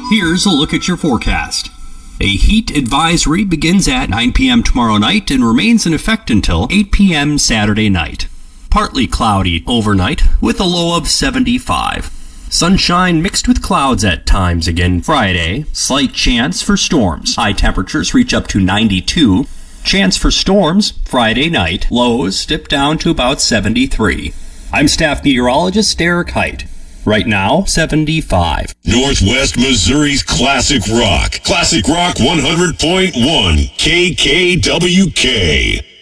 Here's a look at your forecast. A heat advisory begins at 9 p.m. tomorrow night and remains in effect until 8 p.m. Saturday night. Partly cloudy overnight with a low of 75. Sunshine mixed with clouds at times again Friday. Slight chance for storms. High temperatures reach up to 92. Chance for storms Friday night. Lows dip down to about 73. I'm staff meteorologist Derek Height. Right now, 75. Northwest Missouri's Classic Rock. Classic Rock 100.1 KKWK.